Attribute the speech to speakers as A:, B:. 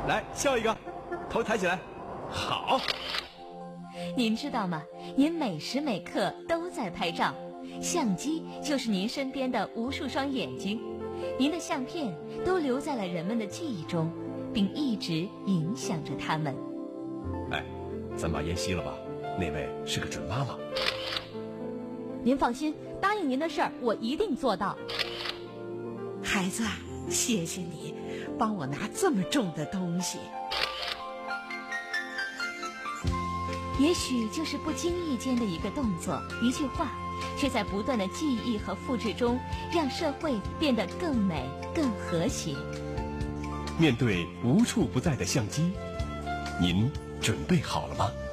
A: 来笑一个，头抬起来，好。
B: 您知道吗？您每时每刻都在拍照，相机就是您身边的无数双眼睛，您的相片都留在了人们的记忆中，并一直影响着他们。
A: 哎，咱把烟熄了吧，那位是个准妈妈。
B: 您放心，答应您的事儿我一定做到。
C: 孩子，谢谢你帮我拿这么重的东西。
B: 也许就是不经意间的一个动作，一句话，却在不断的记忆和复制中，让社会变得更美、更和谐。
A: 面对无处不在的相机，您准备好了吗？